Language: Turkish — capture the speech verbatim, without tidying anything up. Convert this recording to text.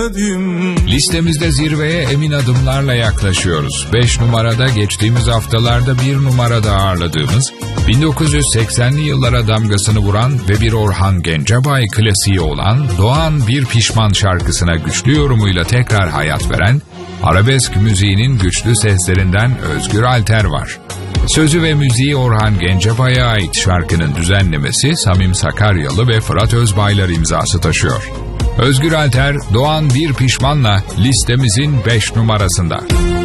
görmedim. Listemizde zirveye emin adımlarla yaklaşıyoruz. beş numarada geçtiğimiz haftalarda bir numarada ağırladığımız, bin dokuz yüz seksenli yıllara damgasını vuran ve bir Orhan Gencebay klasiği olan Doğan Bir Pişman şarkısına güçlü yorumuyla tekrar hayat veren, arabesk müziğinin güçlü seslerinden Özgür Alter var. Sözü ve müziği Orhan Gencebay'a ait şarkının düzenlemesi Samim Sakaryalı ve Fırat Özbaylar imzası taşıyor. Özgür Alter, Doğan Bir Pişman'la listemizin beş numarasında.